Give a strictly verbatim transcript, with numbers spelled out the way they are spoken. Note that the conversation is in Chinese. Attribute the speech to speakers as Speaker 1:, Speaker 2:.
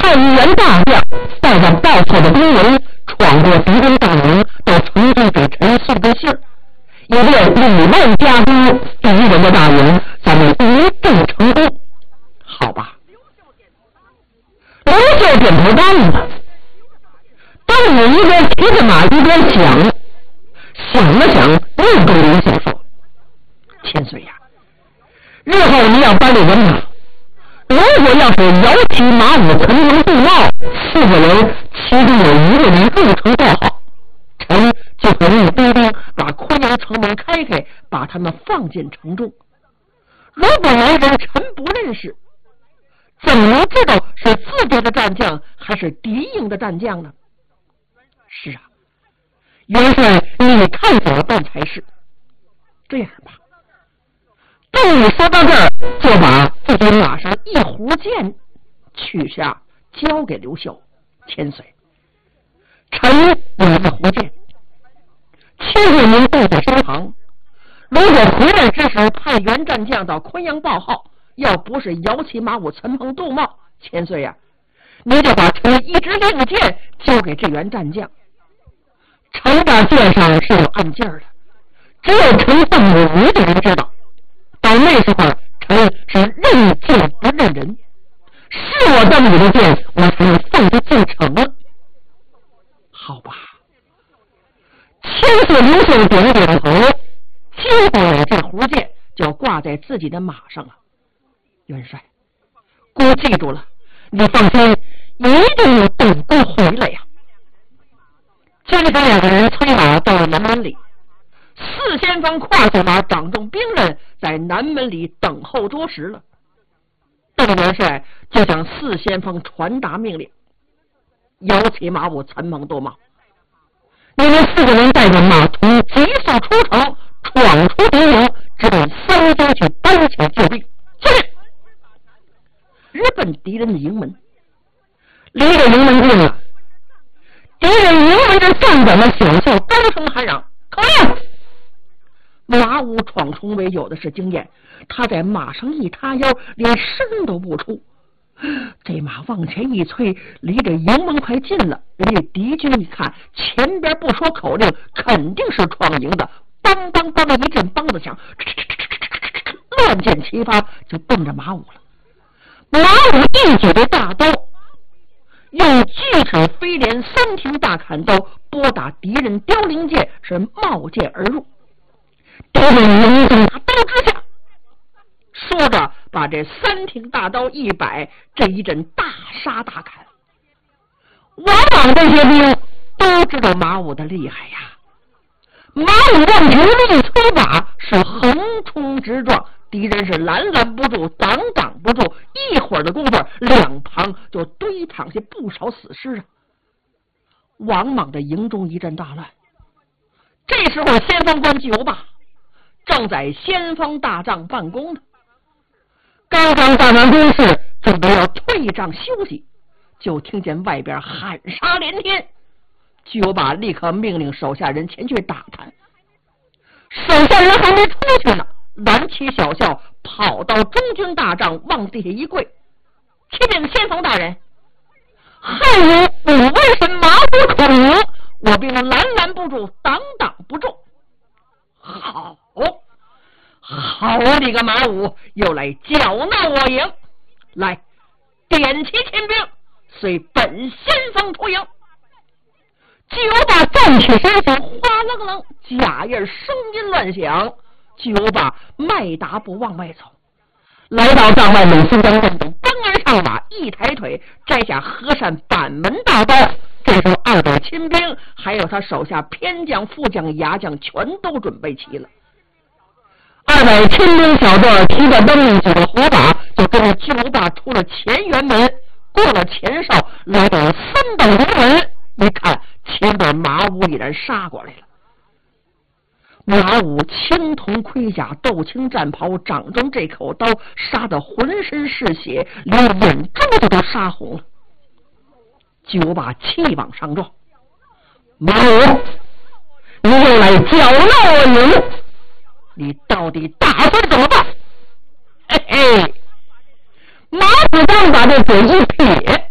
Speaker 1: 派一员大将带着报错的兵人闯过敌人大营，到城中给陈送个信儿，以便李曼加攻敌人的大营，咱们一定成功。好吧，刘秀点头答应了。邓禹一边骑着马一边想，想了想，又跟刘秀说：“千岁呀，日后你要班里人马，如果要是摇旗马舞、陈蒙杜茂四个人，其中有一个人入城报好，臣就可用兵兵把昆阳城门开开，把他们放进城中。如果来人臣不认识，怎么能知道是自家的战将还是敌营的战将呢？是啊，元帅，你看怎么办才是？这样吧。”邓禹说到这儿，就把自己马上一壶剑取下，交给刘秀。千岁，臣有一壶剑，请为您带在身旁。如果回来之时派员战将到昆阳报号，要不是摇旗马舞、岑彭杜茂，千岁呀、啊，你就把臣一支令箭交给这员战将。臣把剑上是有暗劲儿的，只有臣邓禹一个人知道。到那时候，臣是认剑不认人，是我邓禹的剑，我才能放他进城了。好吧，千岁刘秀点点头，接过来这壶剑，就挂在自己的马上了。元帅，姑记住了，你放心，一定要等姑回来呀。接着两个人催马到了南门里。四先锋跨下马，掌中兵刃，在南门里等候捉时了。邓元帅就向四先锋传达命令：摇旗马舞、岑彭杜茂，你们四个人带着马童急速出城，闯出敌营，直奔三江去搬起救兵。去！直奔敌人的营门。离着营门近了，敌人营门的站长们小校高声喊嚷：可以！马武闯重围有的是经验，他在马上一塌腰，连声都不出。这马往前一催，离着营门快近了。人家敌军一看前边不说口令，肯定是闯营的，梆梆梆一阵梆子响，乱箭齐发，就奔着马武了。马武一举的大刀，用巨齿飞镰三挺大砍刀拨打敌人凋零箭，是冒箭而入。敌人营中拿刀之下，说着把这三挺大刀一摆，这一阵大杀大砍。往往这些兵都知道马武的厉害呀。马武往前力催马，是横冲直撞，敌人是拦拦不住，挡挡不住，一会儿的功夫，两旁就堆躺下不少死尸啊。王莽的营中一阵大乱。这时候先锋官巨无霸正在先锋大帐办公呢，刚刚办完公事，准备要退帐休息，就听见外边喊杀连天。巨无霸立刻命令手下人前去打探，手下人还没出去呢，拦起小校跑到中军大帐，往地下一跪：启禀先锋大人，汉武五位神马虎闯营，我兵拦拦不住，挡挡不住。好，好你个马武，又来搅闹我营！来，点齐亲兵，随本先锋出营。巨无霸站起身形，哗楞楞，假印声音乱响。巨无霸迈大步往外走，来到帐外，猛心将震动，登而上马，一抬腿摘下和善板门大刀。这时候二百亲兵还有他手下偏将、副将、牙将全都准备齐了。二百亲兵小队提着灯，举着火把，就跟着巨无霸出了前辕门，过了前哨，来到了三道营门。一看前边马武已然杀过来了。马武青铜盔甲，豆青战袍，掌中这口刀杀得浑身是血，连眼珠子都杀红了。巨无霸气往上撞：马武，你又来搅闹我营，你到底打算怎么办？嘿嘿！马武刚把这嘴一撇，